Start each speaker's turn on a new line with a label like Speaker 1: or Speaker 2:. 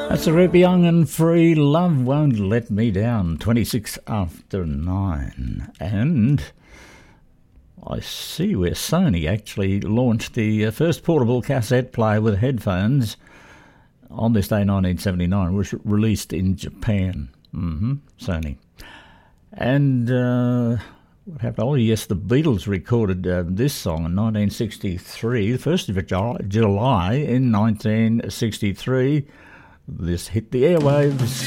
Speaker 1: That's a Rip Young and Free. Love Won't Let Me Down. 26 after 9. And I see where Sony actually launched the first portable cassette player with headphones on this day, 1979, which was released in Japan. Sony. And what happened? Oh, yes, the Beatles recorded this song in 1963, the 1st of July in 1963. This hit the airwaves.